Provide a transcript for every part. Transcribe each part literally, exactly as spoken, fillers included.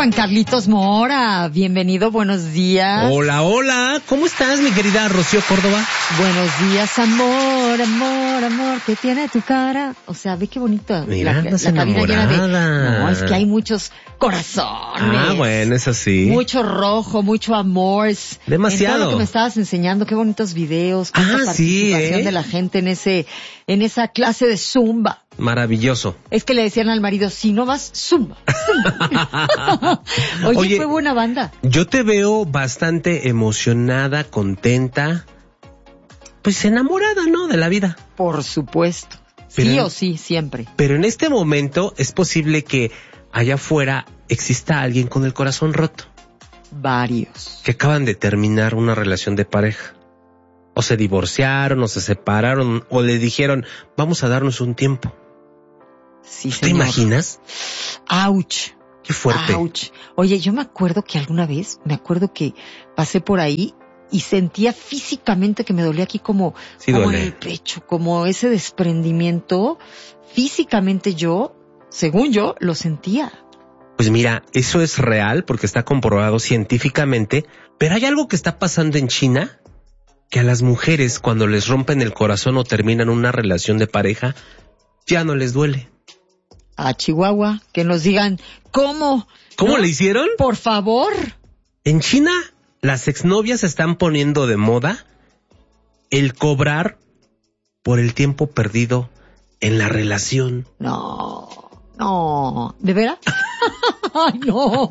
Juan Carlitos Mora, bienvenido, buenos días. Hola, hola, ¿cómo estás, mi querida Rocío Córdoba? Buenos días, amor, amor, amor, ¿qué tiene tu cara? O sea, ve qué bonito. Mira, la, andas la cabina llena de... enamorada. No, es que hay muchos corazones. Ah, bueno, eso sí. Mucho rojo, mucho amor. Demasiado. En todo lo que me estabas enseñando, qué bonitos videos, cuánta Ah, sí, participación ¿eh? de la gente en ese, en esa clase de Zumba. Maravilloso. Es que le decían al marido, si no vas, Zumba. Zumba. Oye, Oye, fue buena banda. Yo te veo bastante emocionada, contenta, pues enamorada, ¿no? De la vida. Por supuesto. Pero sí en- o sí, siempre. Pero en este momento es posible que allá afuera exista alguien con el corazón roto, Varios. que acaban de terminar una relación de pareja. O se divorciaron, o se separaron, o le dijeron, vamos a darnos un tiempo. Sí, ¿Te señor. imaginas? Ouch. Qué fuerte. Ouch. Oye, yo me acuerdo que alguna vez, me acuerdo que pasé por ahí y sentía físicamente que me dolía aquí como, Sí como duele. en el pecho, como ese desprendimiento. Físicamente yo, según yo, lo sentía. Pues mira, eso es real porque está comprobado científicamente, pero hay algo que está pasando en China, que a las mujeres cuando les rompen el corazón o terminan una relación de pareja, ya no les duele. A Chihuahua, que nos digan, ¿cómo? ¿Cómo ¿No? le hicieron? Por favor. En China, las exnovias están poniendo de moda el cobrar por el tiempo perdido en la relación. No, no, ¿de veras? Ay, no.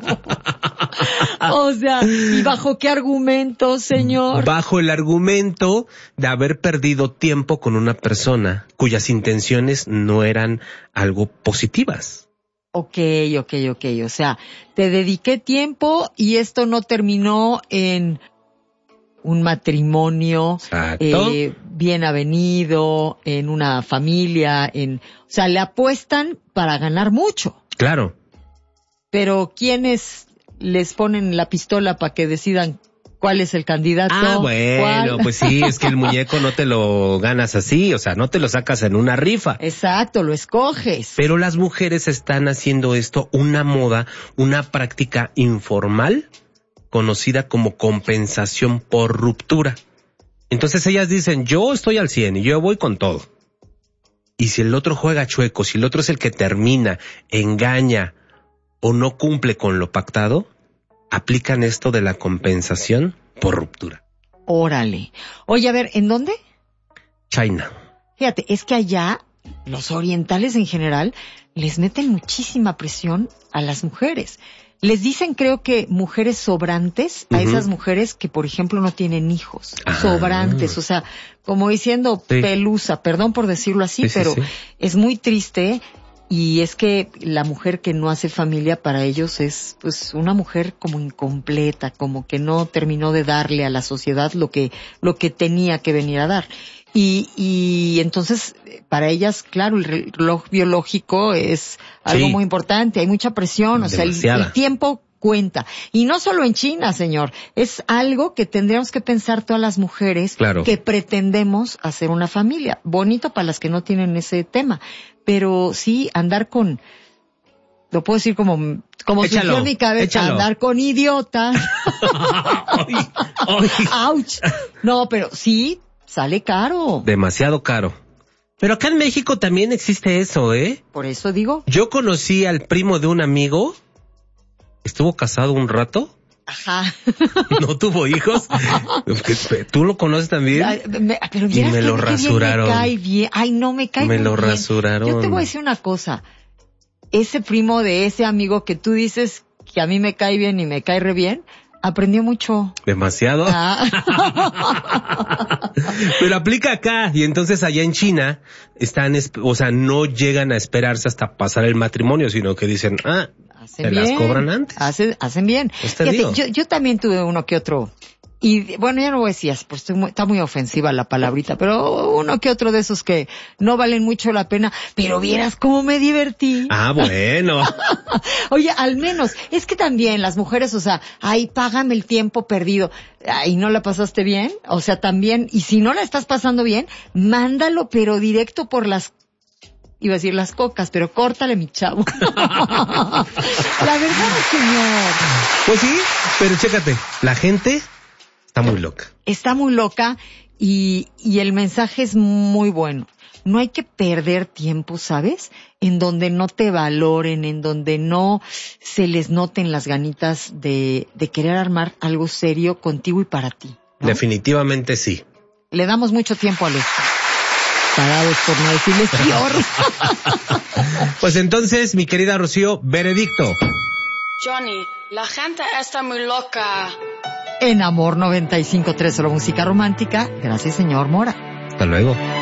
O sea, ¿y bajo qué argumento, señor? Bajo el argumento de haber perdido tiempo con una persona cuyas intenciones no eran algo positivas. Ok, ok, ok. O sea, te dediqué tiempo y esto no terminó en un matrimonio Exacto. eh, bien avenido, en una familia, en, o sea, le apuestan para ganar mucho. Claro. Pero ¿quiénes les ponen la pistola para que decidan cuál es el candidato? Ah, bueno, ¿Cuál? pues sí, es que el muñeco no te lo ganas así, o sea, no te lo sacas en una rifa. Exacto, lo escoges. Pero las mujeres están haciendo esto una moda, una práctica informal, conocida como compensación por ruptura. Entonces ellas dicen, yo estoy al cien y yo voy con todo. Y si el otro juega chueco, si el otro es el que termina, engaña o no cumple con lo pactado, aplican esto de la compensación por ruptura. Órale. Oye, a ver, ¿en dónde? China. Fíjate, es que allá, los orientales en general, les meten muchísima presión a las mujeres. Les dicen, creo que, mujeres sobrantes a Ujú. esas mujeres que, por ejemplo, no tienen hijos. Ah. Sobrantes, o sea, como diciendo Sí. pelusa, perdón por decirlo así, Sí, sí, pero sí. es muy triste. Y es que la mujer que no hace familia para ellos es pues una mujer como incompleta, como que no terminó de darle a la sociedad lo que lo que tenía que venir a dar. Y y entonces para ellas, claro, el reloj biológico es algo Sí. muy importante, hay mucha presión, o sea, el, Demasiada. el tiempo cuenta. Y no solo en China, señor, es algo que tendríamos que pensar todas las mujeres Claro. que pretendemos hacer una familia. Bonito para las que no tienen ese tema. Pero sí, andar con, lo puedo decir como, como Échalo, surgió en mi cabeza, échalo. andar con idiotas. Ay, ay. ¡Auch! No, pero sí, sale caro. Demasiado caro. Pero acá en México también existe eso, ¿eh? Por eso digo, Yo conocí al primo de un amigo, estuvo casado un rato, ajá. no tuvo hijos. ¿Tú lo conoces también? Ay, me- pero Y vieras me que- lo qué bien rasuraron. Me cae bien. Ay, no, me cae Me muy lo bien. rasuraron. Yo te voy a decir una cosa. Ese primo de ese amigo que tú dices que a mí me cae bien y me cae re bien, aprendió mucho. Demasiado. Ah. Pero aplica acá. Y entonces allá en China están, esp- o sea, no llegan a esperarse hasta pasar el matrimonio, sino que dicen, ah, Hacen se bien. las cobran antes. Hacen, hacen bien. Pues te Fíjate, digo. yo, yo también tuve uno que otro. Y bueno, ya no voy a decir, pues estoy muy- está muy ofensiva la palabrita, pero uno que otro de esos que no valen mucho la pena, pero vieras cómo me divertí. Ah, bueno. Oye, al menos, es que también las mujeres, o sea, ay, págame el tiempo perdido. Ay, ¿no la pasaste bien? O sea, también, y si no la estás pasando bien, mándalo, pero directo por las, iba a decir las cocas, pero córtale, mi chavo. La verdad, señor. Pues sí, pero chécate, la gente está muy loca. Está muy loca y, y el mensaje es muy bueno. No hay que perder tiempo, ¿sabes? En donde no te valoren, en donde no se les noten las ganitas de, de querer armar algo serio contigo y para ti, ¿no? Definitivamente sí. Le damos mucho tiempo a los parados, por no decirles peor. Pues entonces, mi querida Rocío, veredicto. Johnny, la gente está muy loca. En Amor noventa y cinco punto tres, solo música romántica. Gracias, señor Mora. Hasta luego.